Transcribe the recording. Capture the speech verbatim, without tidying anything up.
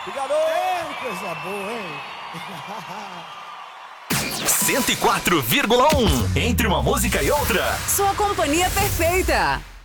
E garoto! Ei, coisa boa, hein? cento e quatro vírgula um. Entre uma música e outra. Sua companhia perfeita.